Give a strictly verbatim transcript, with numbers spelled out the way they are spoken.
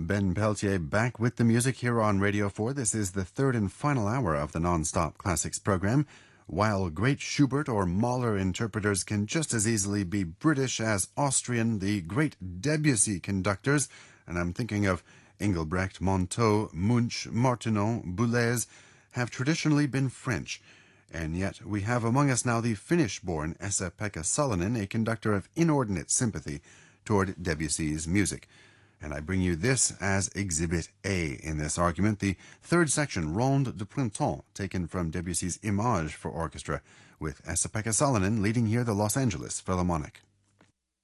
Ben Peltier back with the music here on Radio four. This is the third and final hour of the Non-Stop Classics program. While great Schubert or Mahler interpreters can just as easily be British as Austrian, the great Debussy conductors, and I'm thinking of Engelbrecht, Monteau, Munch, Martineau, Boulez, have traditionally been French. And yet we have among us now the Finnish-born Esa-Pekka Salonen, a conductor of inordinate sympathy toward Debussy's music. And I bring you this as Exhibit A in this argument, the third section, Ronde de Printemps, taken from Debussy's Image for orchestra, with Esa-Pekka Salonen leading here the Los Angeles Philharmonic.